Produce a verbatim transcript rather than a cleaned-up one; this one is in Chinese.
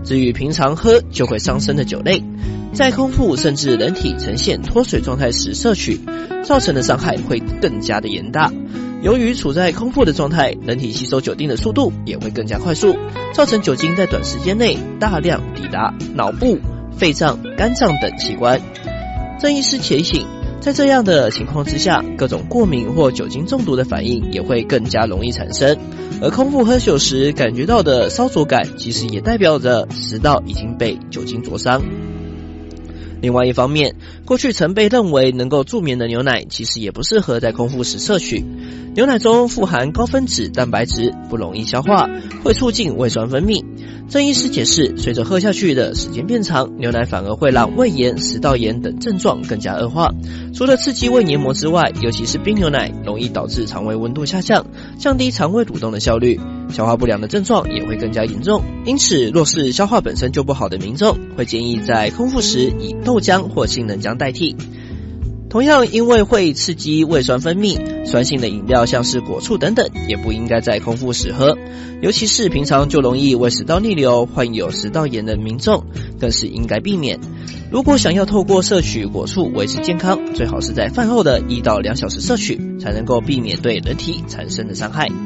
至于平常喝就会伤身的酒类，在空腹甚至人体呈现脱水状态时摄取，造成的伤害会更加的严大。由于处在空腹的状态，人体吸收酒精的速度也会更加快速，造成酒精在短时间内大量抵达脑部、肺脏、肝脏等器官。郑医师提醒，在这样的情况之下，各种过敏或酒精中毒的反应也会更加容易产生，而空腹喝酒时感觉到的烧灼感，其实也代表着食道已经被酒精灼伤。另外一方面，过去曾被认为能够助眠的牛奶，其实也不适合在空腹时摄取。牛奶中富含高分子蛋白质，不容易消化，会促进胃酸分泌。郑医师解释，随着喝下去的时间变长，牛奶反而会让胃炎、食道炎等症状更加恶化。除了刺激胃黏膜之外，尤其是冰牛奶容易导致肠胃温度下降，降低肠胃蠕动的效率，消化不良的症状也会更加严重。因此，若是消化本身就不好的民众，会建议在空腹时以豆浆或杏仁浆代替。同样，因为会刺激胃酸分泌，酸性的饮料像是果醋等等，也不应该在空腹时喝，尤其是平常就容易胃食道逆流、患有食道炎的民众，更是应该避免。如果想要透过摄取果醋维持健康，最好是在饭后的一到两小时摄取，才能够避免对人体产生的伤害。